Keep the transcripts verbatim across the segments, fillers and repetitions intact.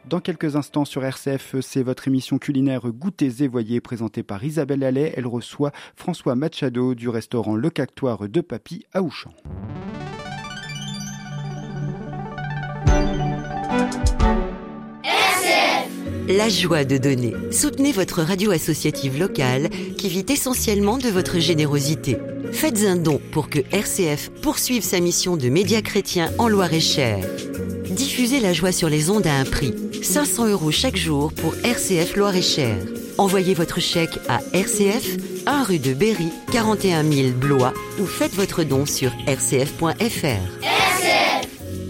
Dans quelques instants sur R C F, c'est votre émission culinaire Goûtez et Voyez présentée par Isabelle Allais. Elle reçoit François Machado du restaurant Le Cactoire de Papy à Auchan. La joie de donner. Soutenez votre radio associative locale qui vit essentiellement de votre générosité. Faites un don pour que R C F poursuive sa mission de média chrétien en Loir-et-Cher. Diffusez la joie sur les ondes à un prix. cinq cents euros chaque jour pour R C F Loir-et-Cher. Envoyez votre chèque à R C F, un rue de Berry, quarante et un mille Blois ou faites votre don sur r c f point f r. R C F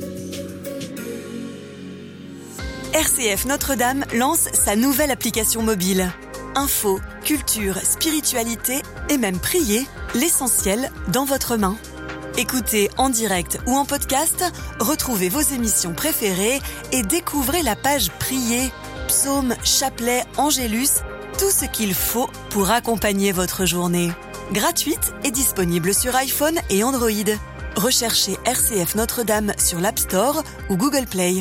R C F Notre-Dame lance sa nouvelle application mobile. Info, culture, spiritualité et même prier, l'essentiel dans votre main. Écoutez en direct ou en podcast, retrouvez vos émissions préférées et découvrez la page Prier, psaumes, chapelets, angélus, tout ce qu'il faut pour accompagner votre journée. Gratuite et disponible sur iPhone et Android. Recherchez R C F Notre-Dame sur l'App Store ou Google Play.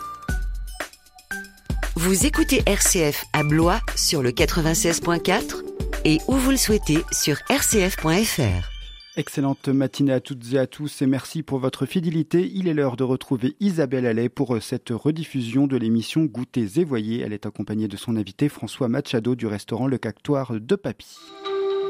Vous écoutez R C F à Blois sur le quatre-vingt-seize point quatre et où vous le souhaitez sur r c f point f r. Excellente matinée à toutes et à tous et merci pour votre fidélité. Il est l'heure de retrouver Isabelle Allais pour cette rediffusion de l'émission Goûtez et Voyez. Elle est accompagnée de son invité François Machado du restaurant Le Cactoire de Papy.